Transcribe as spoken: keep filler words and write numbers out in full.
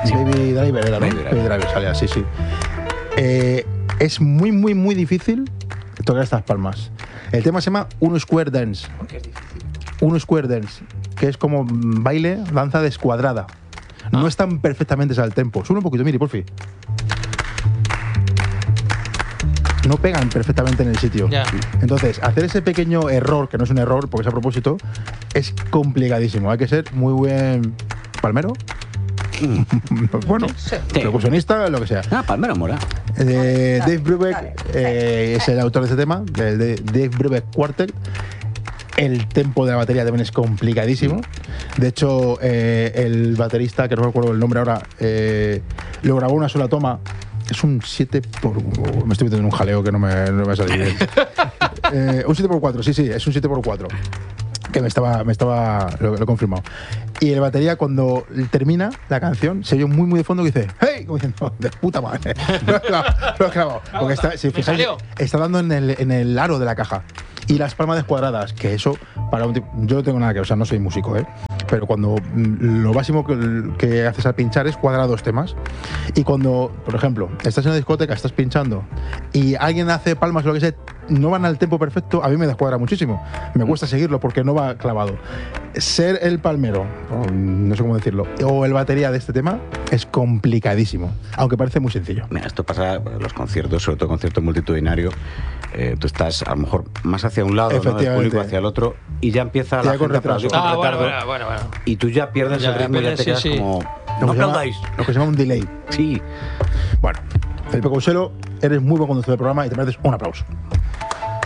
Sí. Baby Driver era, ¿no? Baby Driver. Baby Driver salía, sí, sí. Eh, es muy, muy, muy difícil tocar estas palmas. El tema se llama Uno Square Dance. ¿Por qué es difícil? Uno Square Dance, que es como baile, danza descuadrada. No Ah. están perfectamente al tempo. Sube un poquito, mire, porfi. No pegan perfectamente en el sitio. Ya. Entonces, hacer ese pequeño error, que no es un error porque es a propósito, es complicadísimo. Hay que ser muy buen palmero. Bueno, Sí. percusionista, lo que sea. Ah, Palmero mola. De Dale, Dave Brubeck dale. eh, es el autor de este tema, del de Dave Brubeck Quartet. El tempo de la batería también es complicadísimo. De hecho, eh, el baterista, que no me acuerdo el nombre ahora, eh, lo grabó una sola toma. Es un siete por... Me estoy metiendo en un jaleo que no me, no me va a salir bien. Eh, un siete por cuatro, sí, sí, es un siete por cuatro. Que me estaba, me estaba lo, lo he confirmado. Y el batería, cuando termina la canción, se oye muy, muy de fondo que dice ¡Hey! Como diciendo, de puta madre. Lo he clavado, lo he clavado. Porque está, si Me fijáis, salió. está dando en el, en el aro de la caja. Y las palmas descuadradas, que eso, para un tipo, yo no tengo nada que, o sea, no soy músico, ¿eh? Pero cuando mm, lo máximo que, que haces al pinchar es cuadrar dos temas. Y cuando, por ejemplo, estás en una discoteca, estás pinchando y alguien hace palmas o lo que sea, no van al tempo perfecto, a mí me descuadra muchísimo. Me cuesta seguirlo porque no va clavado. Ser el palmero, o no sé cómo decirlo, o el batería de este tema es complicadísimo, aunque parece muy sencillo. Mira, esto pasa en los conciertos, sobre todo conciertos multitudinarios. Eh, tú estás a lo mejor más hacia un lado, ¿no? del Efectivamente. público hacia el otro, y ya empieza Ya la con gente a retraso. aplaudir con Ah, bueno, retardo, bueno, bueno, bueno. y tú ya pierdes Ya, el ritmo y ya pierdes, te sí, quedas sí. como... Lo No que se llama- aplaudáis. Lo que se llama un delay. Sí. Bueno, Felipe Couselo, eres muy buen conductor del programa y te mereces un aplauso.